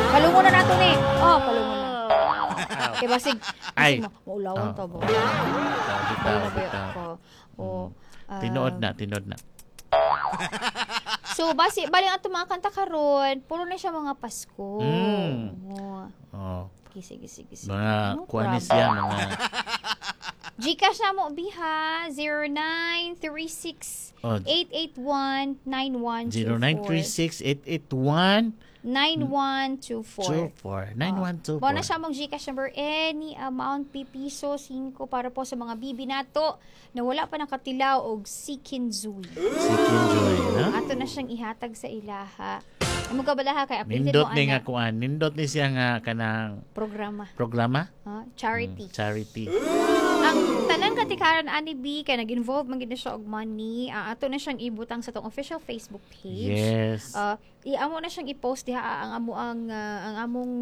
Palungo na nato ni. Oh, palungo na. Kay basig Ay. maulawan to ba. Bitaw. Tinood na. So bali ang ato mga kanta karon, puro na siya mga Pasko. Oh. Sige. Mga No kuanis problem. yan, mga Gcash na mo biha 0936 Oh. 881-9124 0936-881-9124. 9124. Bona siya mong Gcash number any amount piso 5 para po sa mga bibi nato na wala pa nakatilaw og Sikin Joy. Sikin Joy, no? Ato na siyang ihatag sa ilaha. Amo ka balaha kay apelid Nindot mo ni nga ana kuan. Nindot ni siya nga kanang programa. charity. Charity. Ang tanan katikaran ani B kay nag-involve man gid na siya og money. Ato na siyang ibutang sa tong official Facebook page. Yes. Iamo na siyang i-post diha ang among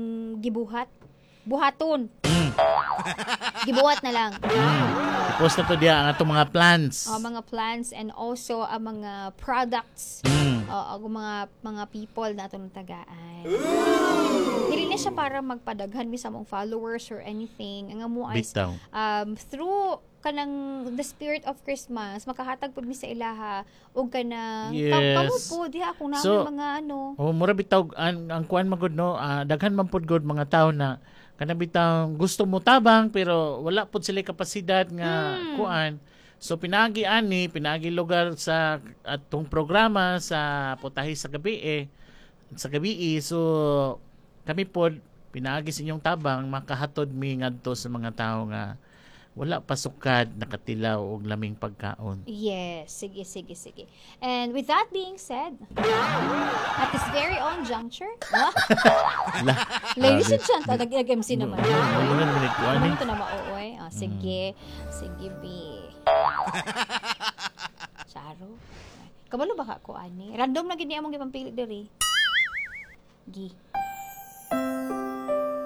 buhaton. Gibuhat na lang. I-post na to diya ang atong mga plans. Mga plans and also ang mga products. Ang mga people na atong tagaan. Dili na siya para magpadaghan mi sa mong followers or anything. Ang amo ay Bitaw. through kanang the spirit of Christmas makahatag pud mi sa ilaha og kanang Yes. kamo po diha akong namin So, mga ano. mura bitaw ang kuan magud no. Daghan man pud gud mga tao na kanang bitaw gusto mo tabang pero wala pud sila kapasidad nga kuan. So pinagi lugar sa atong programa sa putahe sa gabi so kami pod pinagi sa inyong tabang makahatod mi ngadto sa mga tao nga wala pasukad nakatilaw og laming pagkaon. Yes, sige. And with that being said, at this very own juncture, ladies and gentlemen, nag-MC naman. Ano ito na mauoy? Sige, B. Charo. Kabalo ba ka ko, ani? Random na gini among gipampili diri. Gi.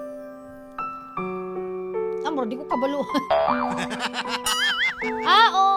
Amor, di ko kabalo. Oo.